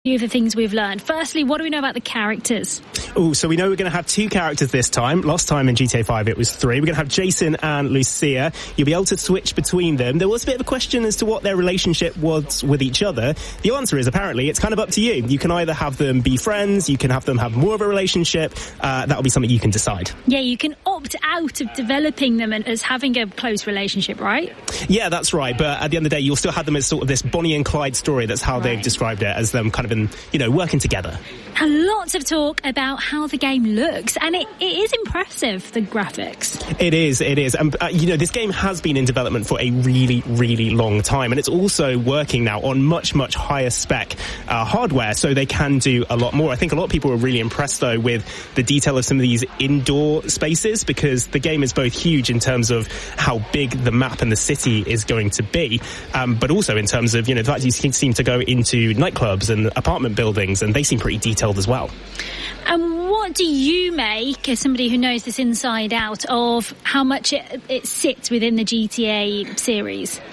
few of the things we've learned. Firstly, what do we know about the characters? Oh, so we know we're going to have 2 characters this time. Last time in GTA 5 it was 3. We're going to have Jason and Lucia. You'll be able to switch between them. There was a bit of a question as to what their relationship was with each other. The answer is apparently it's kind of up to you. You can either have them be friends, you can have them have more of a relationship. That'll be something you can decide. Yeah, you can opt out of developing them as having a close relationship, right? Yeah, that's right. But at the end of the day, you'll still have them as sort of this Bonnie and Clyde story. That's how they've described it, as them kind of working together. And lots of talk about how the game looks, and it is impressive, the graphics. It is. And, this game has been in development for a really, really long time, and it's also working now on much, much higher spec hardware, so they can do a lot more. I think a lot of people are really impressed, though, with the detail of some of these indoor spaces, because the game is both huge in terms of how big the map and the city is going to be, but also in terms of, the fact you seem to go into nightclubs and apartment buildings, and they seem pretty detailed as well. And what do you make, as somebody who knows this inside out, of how much it sits within the GTA series?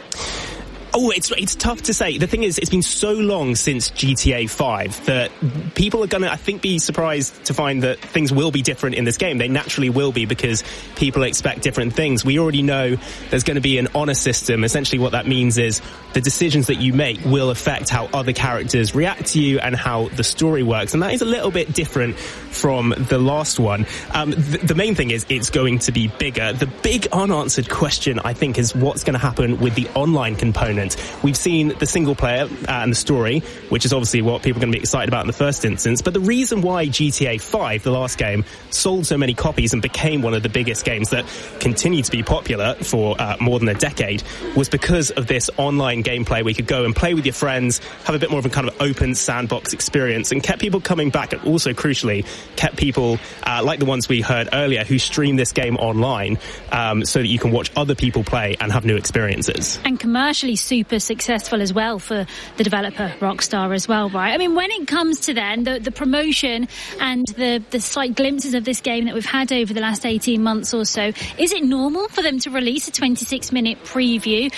Oh, it's tough to say. The thing is, it's been so long since GTA 5 that people are going to, I think, be surprised to find that things will be different in this game. They naturally will be, because people expect different things. We already know there's going to be an honor system. Essentially what that means is the decisions that you make will affect how other characters react to you and how the story works. And that is a little bit different from the last one. The main thing is it's going to be bigger. The big unanswered question, I think, is what's going to happen with the online component. We've seen the single player and the story, which is obviously what people are going to be excited about in the first instance. But the reason why GTA 5, the last game, sold so many copies and became one of the biggest games that continue to be popular for more than a decade was because of this online gameplay. We could go and play with your friends, have a bit more of a kind of open sandbox experience, and kept people coming back, and also, crucially, kept people like the ones we heard earlier who stream this game online so that you can watch other people play and have new experiences. And commercially super successful as well for the developer Rockstar as well, right? I mean, when it comes to then the promotion and the slight glimpses of this game that we've had over the last 18 months or so, is it normal for them to release a 26-minute preview?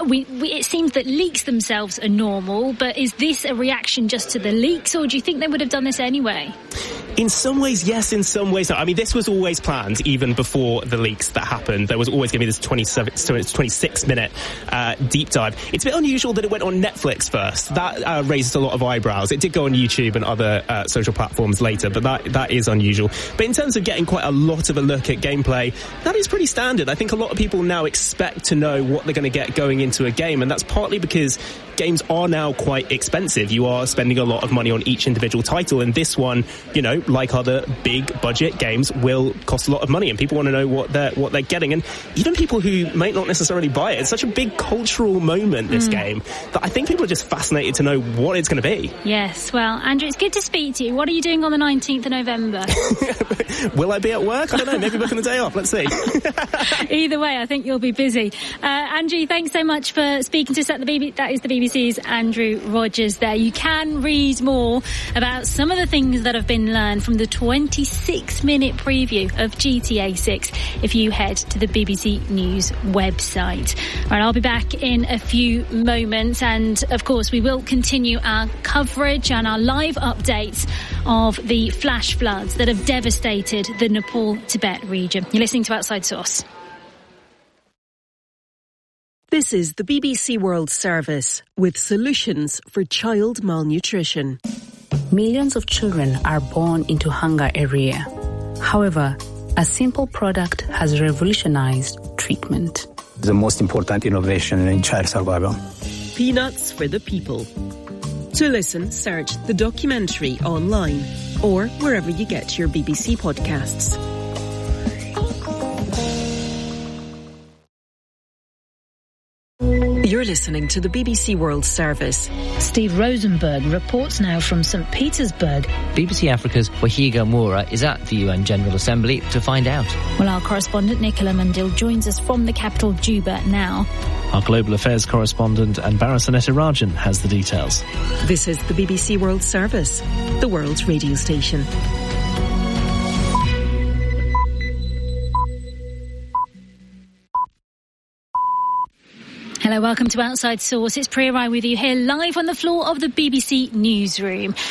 It seems that leaks themselves are normal, but is this a reaction just to the leaks, or do you think they would have done this anyway? In some ways, yes. In some ways, no. I mean, this was always planned even before the leaks that happened. There was always going to be this 26-minute deep dive. It's a bit unusual that it went on Netflix first. That raised a lot of eyebrows. It did go on YouTube and other social platforms later, but that is unusual. But in terms of getting quite a lot of a look at gameplay, that is pretty standard. I think a lot of people now expect to know what they're going to get going into a game, and that's partly because games are now quite expensive. You are spending a lot of money on each individual title, and this one, like other big budget games, will cost a lot of money, and people want to know what they're getting. And even people who might not necessarily buy it, it's such a big cultural moment, this game, that I think people are just fascinated to know what it's going to be. Yes, well, Andrew, it's good to speak to you. What are you doing on the 19th of November? Will I be at work? I don't know, maybe booking the day off, let's see. Either way, I think you'll be busy. Andrew, thanks so much for speaking to us at the BBC. That is the BBC's Andrew Rogers there. You can read more about some of the things that have been learned from the 26-minute preview of GTA 6 if you head to the BBC News website. All right, I'll be back in a few moments, and of course we will continue our coverage and our live updates of the flash floods that have devastated the Nepal-Tibet region. You're listening to Outside Source. This is the BBC World Service with solutions for child malnutrition. Millions of children are born into hunger every year. However, a simple product has revolutionized treatment. The most important innovation in child survival. Peanuts for the people. To listen, search the documentary online or wherever you get your BBC podcasts. You're listening to the BBC World Service. Steve Rosenberg reports now from St. Petersburg. BBC Africa's Wahiga Moura is at the UN General Assembly to find out. Well, our correspondent Nicola Mundil joins us from the capital, Juba, now. Our Global Affairs correspondent Anbara Sanetarajan has the details. This is the BBC World Service, the world's radio station. Hello, welcome to Outside Source. It's Priya Rai with you here live on the floor of the BBC Newsroom.